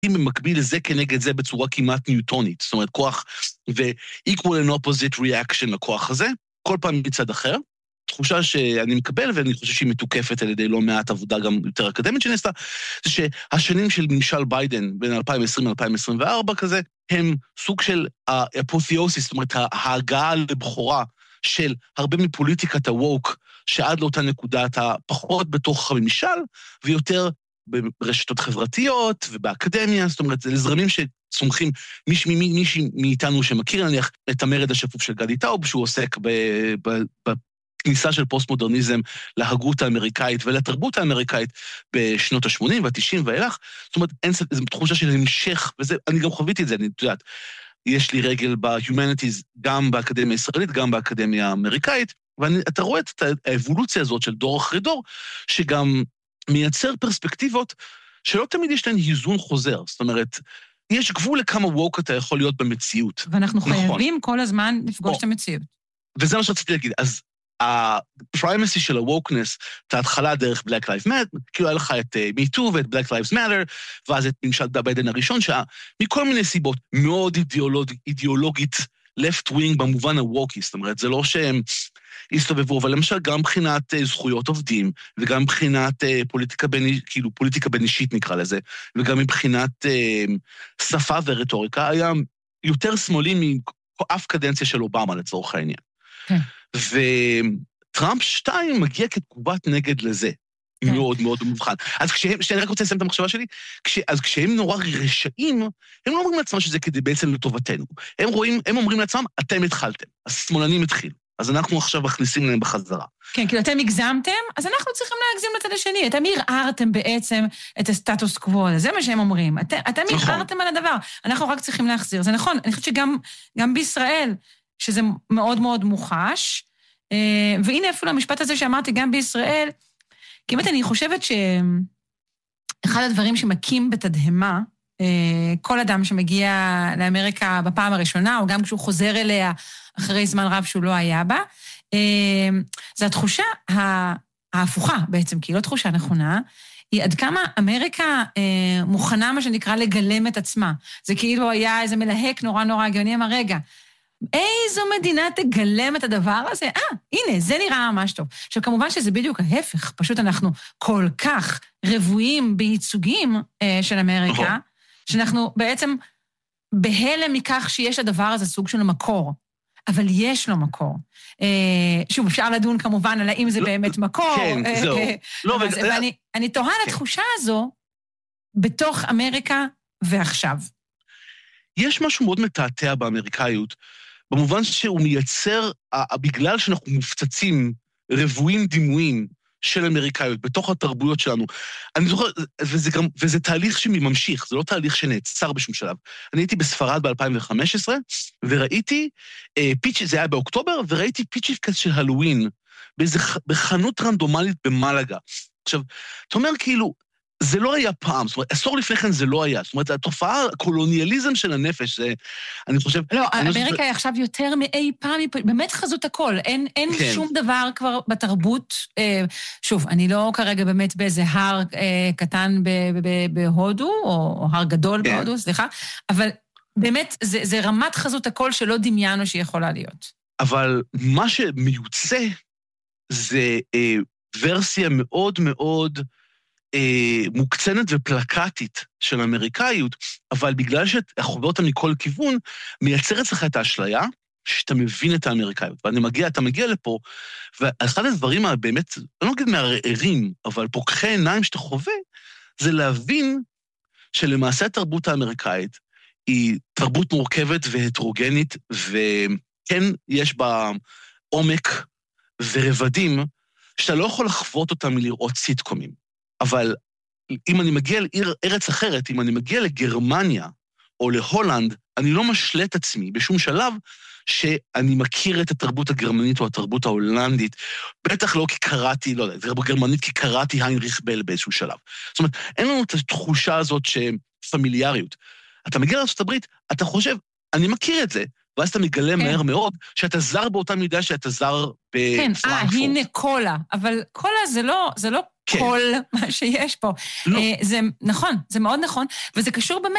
במקביל לזה כנגד זה בצורה כמעט ניוטונית, זאת אומרת, כוח ו-equal and opposite reaction לכוח הזה, כל פעם מצד אחר, תחושה שאני מקבל, ואני חושב שהיא מתוקפת על ידי לא מעט עבודה גם יותר אקדמית שנעשתה, זה שהשנים של ממשל ביידן, בין 2020-2024 כזה, הם סוג של אפותיאוסיס, זאת אומרת, ההגעה לבחורה של הרבה מפוליטיקת הווק, שעד לאותה נקודה אתה פחות בתוך הממשל, ויותר ברשתות חברתיות ובאקדמיה, זאת אומרת, זה לזרמים שצומחים מישהי מאיתנו שמכיר, נניח, את המרד השפוף של גדי טאוב, שהוא עוסק בכניסה של פוסט-מודרניזם להגות האמריקאית ולתרבות האמריקאית בשנות ה-80 וה-90 ואילך, זאת אומרת, זו תחושה של המשך, ואני גם חוויתי את זה, אני יודעת, יש לי רגל ב-humanities, גם באקדמיה הישראלית, גם באקדמיה האמריקאית, ואתה רואה את האבולוציה הזאת של דור אחרי דור, שגם מייצר פרספקטיבות שלא תמיד יש להן היזון חוזר. זאת אומרת, יש גבול לכמה ווק אתה יכול להיות במציאות. ואנחנו חייבים כל הזמן לפגוש את המציאות. וזה מה שרציתי להגיד. אז הפריימסי של הווקנס, את ההתחלה דרך Black Lives Matter, כאילו היה לך את Me Too ואת Black Lives Matter, ואז את ממשל ביידן הראשון, מכל מיני סיבות מאוד אידיאולוגית, left wing במובן הווקי, זאת אומרת, זה לא שהם הסתובבו, אבל למשל גם מבחינת זכויות עובדים, וגם מבחינת פוליטיקה בין אישית נקרא לזה, וגם מבחינת שפה ורטוריקה, היה יותר שמאלי מאף קדנציה של אובמה לצורך העניין. וטראמפ 2 מגיע כתגובת נגד לזה, מאוד מאוד מבחן. אז כשאני רק רוצה לסיים את המחשבה שלי, אז כשהם נורא רשעים, הם לא אומרים לעצמם שזה כדי בעצם לטובתנו. הם אומרים לעצמם, אתם התחלתם, השמאלנים התחילו. אז אנחנו עכשיו מכניסים להם בחזרה. כן, כאילו אתם הגזמתם, אז אנחנו צריכים להגזים לצד השני. אתם ערערתם בעצם את הסטטוס קוו, זה מה שהם אומרים. אתם ערערתם על הדבר, אנחנו רק צריכים להחזיר. זה נכון, אני חושבת שגם בישראל, שזה מאוד מאוד מוחש, והנה אפילו המשפט הזה שאמרתי גם בישראל, כמעט אני חושבת שאחד הדברים שמקים בתדהמה, כל אדם שמגיע לאמריקה בפעם הראשונה, או גם כשהוא חוזר אליה אחרי זמן רב שהוא לא היה בה, זה התחושה ההפוכה בעצם, כי היא לא תחושה נכונה, היא עד כמה אמריקה מוכנה מה שנקרא לגלם את עצמה. זה כאילו היה איזה מלהק נורא נורא הגיוני, אמר רגע, איזו מדינה תגלם את הדבר הזה? הנה, זה נראה ממש טוב. עכשיו, כמובן שזה בדיוק ההפך, פשוט אנחנו כל כך רבועים בייצוגים של אמריקה, שאנחנו בעצם בהלם מכך שיש לדבר הזה סוג של מקור, אבל יש לו מקור. שוב, אפשר לדון כמובן על האם זה באמת מקור. כן, זהו. ואני תוהה על התחושה הזו בתוך אמריקה ועכשיו. יש משהו מאוד מתעתע באמריקאיות, במובן שהוא מייצר, בגלל שאנחנו מופצצים רבועים דימויים של אמריקאיות בתוך התרבויות שלנו, אני זוכר, וזה תהליך שממשיך, זה לא תהליך שנעצר בשום שלב. אני הייתי בספרד ב-2015, וראיתי פיצ'י, זה היה באוקטובר, וראיתי פיצ'י כזה של הלווין, בחנות רנדומלית במלגה. עכשיו, אתה אומר כאילו, זה לא היה פעם, זאת אומרת, עשור לפני כן זה לא היה, זאת אומרת, התופעה, הקולוניאליזם של הנפש, זה, אני חושב... לא, אמריקה היא עכשיו יותר מאי פעם, באמת חזות הכל, אין שום דבר כבר בתרבות, שוב, אני לא כרגע באמת באיזה הר קטן בהודו, או הר גדול בהודו, סליחה, אבל באמת זה רמת חזות הכל שלא דמיינו שהיא יכולה להיות. אבל מה שמיוצא, זה ורסיה מאוד מאוד... מוקצנת ופלקטית של אמריקאיות, אבל בגלל שאתה חווה אותה מכל כיוון, מייצר אצלך את האשליה, שאתה מבין את האמריקאיות. ואתה מגיע לפה, ואחד הדברים באמת, אני לא אגיד מערערים, אבל פוקחי עיניים שאתה חווה, זה להבין שלמעשה התרבות האמריקאית, היא תרבות מורכבת והטרוגנית, וכן יש בה עומק ורבדים, שאתה לא יכול לחוות אותם מלראות סיטקומים. אבל אם אני מגיע לארץ אחרת, אם אני מגיע לגרמניה או להולנד, אני לא משלה את עצמי בשום שלב שאני מכיר את התרבות הגרמנית או התרבות ההולנדית, בטח לא כי קראתי, לא יודע, זה גרמנית כי קראתי היינריך בל באיזשהו שלב. זאת אומרת, אין לנו את התחושה הזאת שפמיליאריות. אתה מגיע לארצות הברית, אתה חושב, אני מכיר את זה, ואז אתה מגלה מהר מאוד שאתה זר באותה מידה שאתה זר בפרנקפורט. כן, הנה קולה, אבל קולה זה לא כל מה שיש פה. זה נכון, זה מאוד נכון, וזה קשור באמת